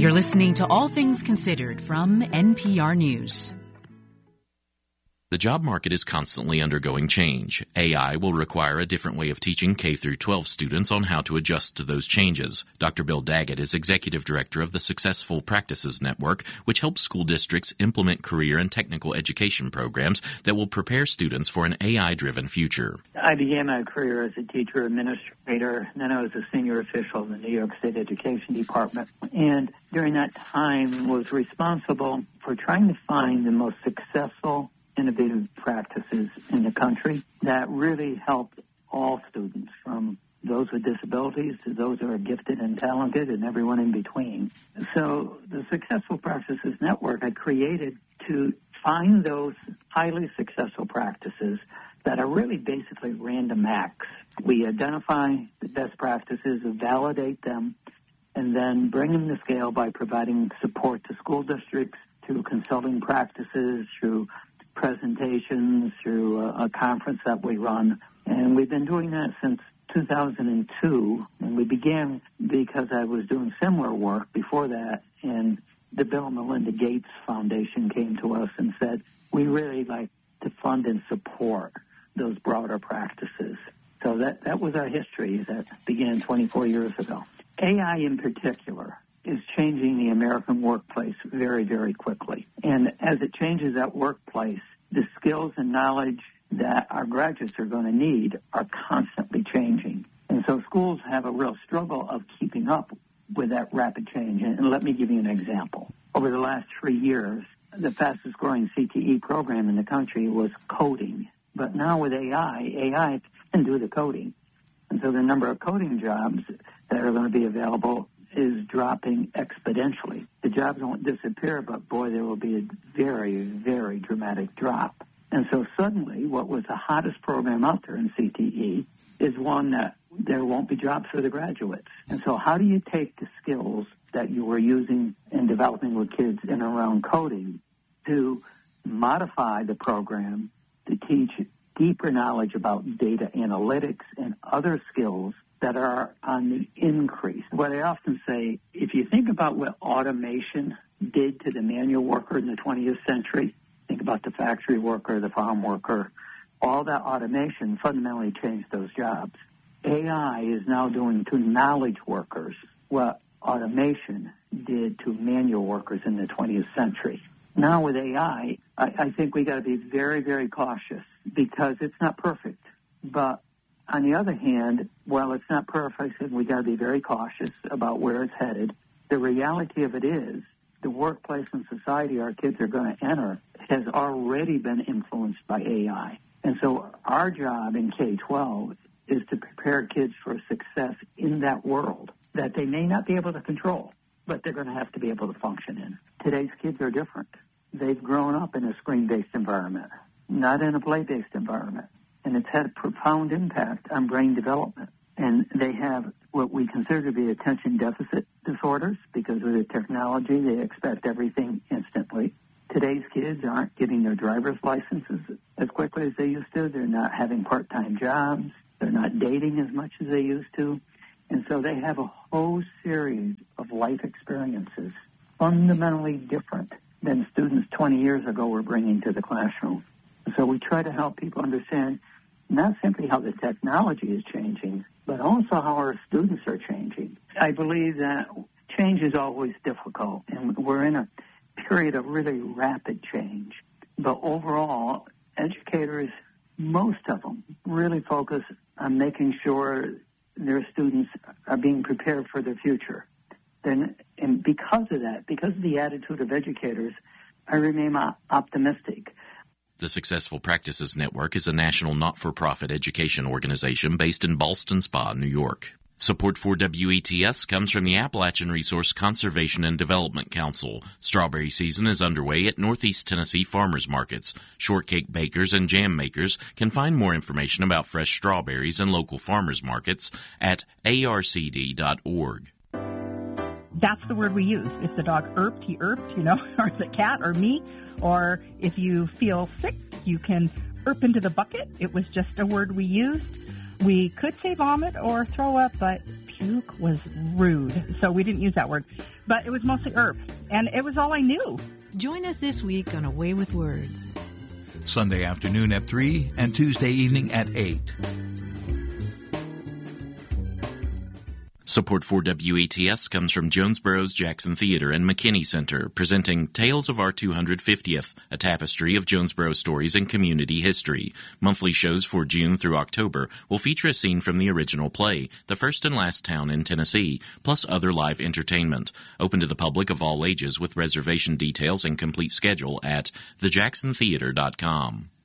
You're listening to All Things Considered from NPR News. The job market is constantly undergoing change. AI will require a different way of teaching K-12 students on how to adjust to those changes. Dr. Bill Daggett is Executive Director of the Successful Practices Network, which helps school districts implement career and technical education programs that will prepare students for an AI-driven future. I began my career as a teacher administrator, and then I was a senior official in the New York State Education Department. And during that time was responsible for trying to find the most successful innovative practices in the country that really helped all students, from those with disabilities to those who are gifted and talented and everyone in between. So the Successful Practices Network I created to find those highly successful practices that are really basically random acts. We identify the best practices, validate them, and then bring them to scale by providing support to school districts through consulting practices, through presentations, through a conference that we run. And we've been doing that since 2002. And we began because I was doing similar work before that. And the Bill and Melinda Gates Foundation came to us and said, we really like to fund and support those broader practices. So that was our history that began 24 years ago. AI in particular is changing the American workplace very, very quickly. And as it changes that workplace, the skills and knowledge that our graduates are going to need are constantly changing. And so schools have a real struggle of keeping up with that rapid change. And let me give you an example. Over the last 3 years, the fastest growing CTE program in the country was coding. But now with AI can do the coding. And so the number of coding jobs that are going to be available is dropping exponentially. The jobs won't disappear, but boy, there will be a very, very dramatic drop. And so suddenly, what was the hottest program out there in CTE is one that there won't be jobs for the graduates. And so how do you take the skills that you were using and developing with kids in and around coding to modify the program to teach deeper knowledge about data analytics and other skills that are on the increase? What I often say, if you think about what automation did to the manual worker in the 20th century, think about the factory worker, the farm worker, all that automation fundamentally changed those jobs. AI is now doing to knowledge workers what automation did to manual workers in the 20th century. Now with AI, I think we got to be very, very cautious because it's not perfect. But on the other hand, while it's not perfect, and we got to be very cautious about where it's headed, the reality of it is the workplace and society our kids are going to enter has already been influenced by AI. And so our job in K-12 is to prepare kids for success in that world that they may not be able to control, but they're going to have to be able to function in. Today's kids are different. They've grown up in a screen-based environment, not in a play-based environment. And it's had a profound impact on brain development. And they have what we consider to be attention deficit disorders because with the technology, they expect everything instantly. Today's kids aren't getting their driver's licenses as quickly as they used to. They're not having part-time jobs. They're not dating as much as they used to. And so they have a whole series of life experiences fundamentally different than students 20 years ago were bringing to the classroom. So we try to help people understand not simply how the technology is changing, but also how our students are changing. I believe that change is always difficult, and we're in a period of really rapid change. But overall, educators, most of them, really focus on making sure their students are being prepared for the future. And because of that, because of the attitude of educators, I remain optimistic. The Successful Practices Network is a national not-for-profit education organization based in Ballston Spa, New York. Support for WETS comes from the Appalachian Resource Conservation and Development Council. Strawberry season is underway at Northeast Tennessee farmers markets. Shortcake bakers and jam makers can find more information about fresh strawberries and local farmers markets at arcd.org. That's the word we use. If the dog irped, he irped, or the cat or me. Or if you feel sick, you can irp into the bucket. It was just a word we used. We could say vomit or throw up, but Duke was rude, so we didn't use that word. But it was mostly herb, and it was all I knew. Join us this week on A Way with Words. Sunday afternoon at 3 and Tuesday evening at 8. Support for WETS comes from Jonesboro's Jackson Theater and McKinney Center, presenting Tales of Our 250th, a tapestry of Jonesboro stories and community history. Monthly shows for June through October will feature a scene from the original play, The First and Last Town in Tennessee, plus other live entertainment. Open to the public of all ages with reservation details and complete schedule at thejacksontheater.com.